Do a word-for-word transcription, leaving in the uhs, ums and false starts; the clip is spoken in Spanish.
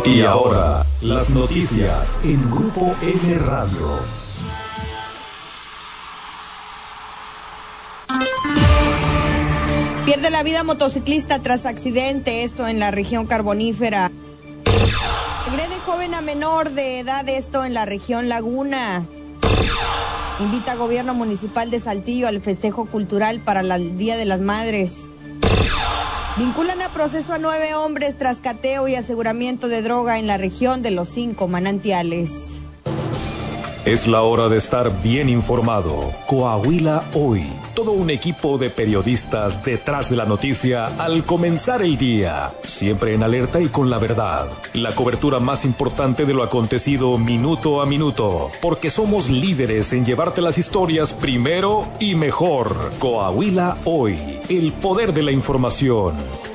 Y ahora, las noticias en Grupo N Radio. Pierde la vida motociclista tras accidente, esto en la región carbonífera. Agrede joven a menor de edad, esto en la región Laguna. Invita a gobierno municipal de Saltillo al festejo cultural para el Día de las Madres. Vinculan a proceso a nueve hombres tras cateo y aseguramiento de droga en la región de los Cinco Manantiales. Es la hora de estar bien informado. Coahuila Hoy. Todo un equipo de periodistas detrás de la noticia al comenzar el día. Siempre en alerta y con la verdad. La cobertura más importante de lo acontecido minuto a minuto. Porque somos líderes en llevarte las historias primero y mejor. Coahuila Hoy. El poder de la información.